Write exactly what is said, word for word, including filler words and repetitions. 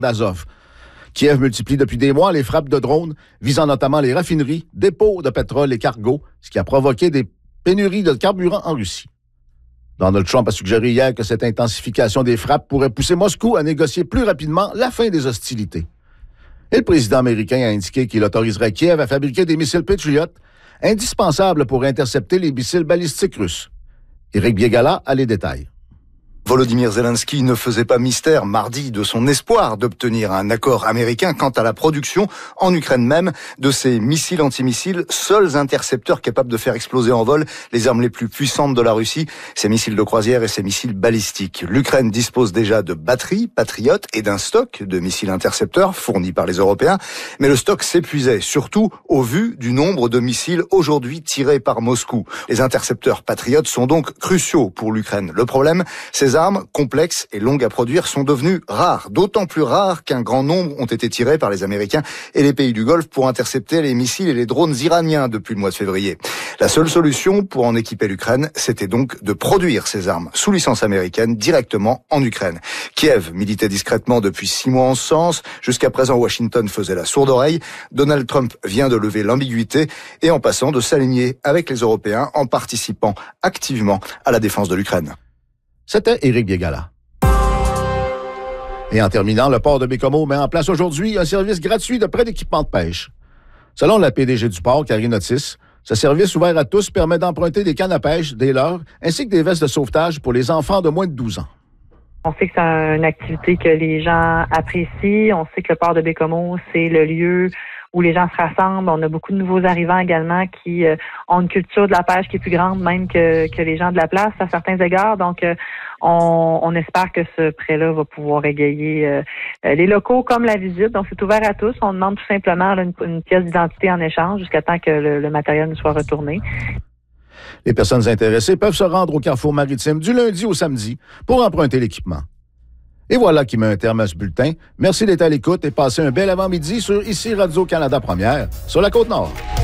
d'Azov. Kiev multiplie depuis des mois les frappes de drones visant notamment les raffineries, dépôts de pétrole et cargos, ce qui a provoqué des pénuries de carburant en Russie. Donald Trump a suggéré hier que cette intensification des frappes pourrait pousser Moscou à négocier plus rapidement la fin des hostilités. Et le président américain a indiqué qu'il autoriserait Kiev à fabriquer des missiles Patriot, indispensables pour intercepter les missiles balistiques russes. Éric Biégala a les détails. Volodymyr Zelensky ne faisait pas mystère mardi de son espoir d'obtenir un accord américain quant à la production, en Ukraine même, de ces missiles antimissiles, seuls intercepteurs capables de faire exploser en vol les armes les plus puissantes de la Russie, ces missiles de croisière et ces missiles balistiques. L'Ukraine dispose déjà de batteries Patriot et d'un stock de missiles intercepteurs fournis par les Européens, mais le stock s'épuisait, surtout au vu du nombre de missiles aujourd'hui tirés par Moscou. Les intercepteurs Patriot sont donc cruciaux pour l'Ukraine. Le problème, c'est Ces armes, complexes et longues à produire, sont devenues rares, d'autant plus rares qu'un grand nombre ont été tirés par les Américains et les pays du Golfe pour intercepter les missiles et les drones iraniens depuis le mois de février. La seule solution pour en équiper l'Ukraine, c'était donc de produire ces armes sous licence américaine directement en Ukraine. Kiev militait discrètement depuis six mois en ce sens. Jusqu'à présent, Washington faisait la sourde oreille. Donald Trump vient de lever l'ambiguïté et en passant de s'aligner avec les Européens en participant activement à la défense de l'Ukraine. C'était Éric Biégala. Et en terminant, le port de Baie-Comeau met en place aujourd'hui un service gratuit de prêt d'équipement de pêche. Selon la P D G du port, Karine Otis, ce service ouvert à tous permet d'emprunter des cannes à pêche, des leurres, ainsi que des vestes de sauvetage pour les enfants de moins de douze ans. On sait que c'est une activité que les gens apprécient. On sait que le port de Baie-Comeau, c'est le lieu où les gens se rassemblent. On a beaucoup de nouveaux arrivants également qui euh, ont une culture de la pêche qui est plus grande même que, que les gens de la place à certains égards. Donc, euh, on, on espère que ce prêt-là va pouvoir égayer euh, les locaux comme la visite. Donc, c'est ouvert à tous. On demande tout simplement là, une, une pièce d'identité en échange jusqu'à temps que le, le matériel nous soit retourné. Les personnes intéressées peuvent se rendre au Carrefour Maritime du lundi au samedi pour emprunter l'équipement. Et voilà qui met un terme à ce bulletin. Merci d'être à l'écoute et passez un bel avant-midi sur ici Radio-Canada Première, sur la Côte-Nord.